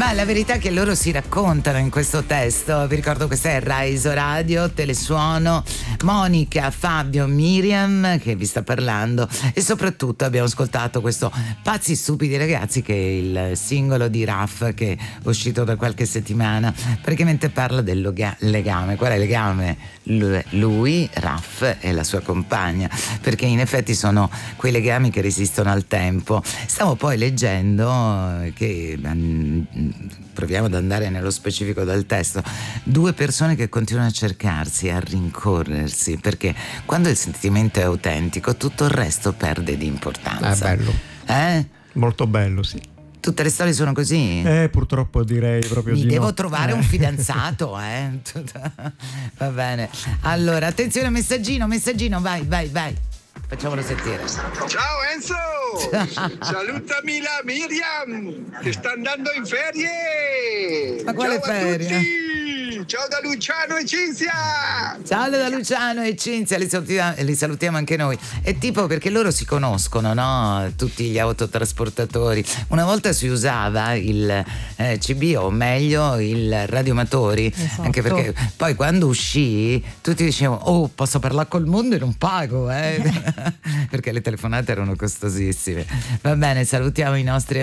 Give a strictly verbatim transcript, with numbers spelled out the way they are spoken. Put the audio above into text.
Ma la verità è che loro si raccontano in questo testo. Vi ricordo questa è Raiso Radio, Telesuono, Monica, Fabio, Miriam che vi sta parlando, e soprattutto abbiamo ascoltato questo Pazzi stupidi ragazzi, che è il singolo di Raff che è uscito da qualche settimana, praticamente parla del loga- legame. Qual è il legame? Lui, Raff e la sua compagna, perché in effetti sono quei legami che resistono al tempo. Stavo poi leggendo che, proviamo ad andare nello specifico del testo, due persone che continuano a cercarsi, a rincorrersi, perché quando il sentimento è autentico tutto il resto perde di importanza. È bello. Eh? Molto bello, sì. Tutte le storie sono così? Eh, purtroppo direi proprio Mi di devo no. trovare eh. un fidanzato, eh? Va bene. Allora, attenzione, messaggino, messaggino, vai, vai, vai. Facciamolo sentire. Ciao Enzo! Salutami la Miriam, che sta andando in ferie! Ma quale Ciao ferie? a tutti! Ciao da Luciano e Cinzia! Ciao da Luciano e Cinzia, li salutiamo, li salutiamo anche noi. È tipo perché loro si conoscono, no? Tutti gli autotrasportatori. Una volta si usava il eh, C B, o meglio il radioamatori, Esatto. Anche perché poi quando uscì tutti dicevano oh, posso parlare col mondo e non pago, eh? Perché le telefonate erano costosissime. Va bene, salutiamo i nostri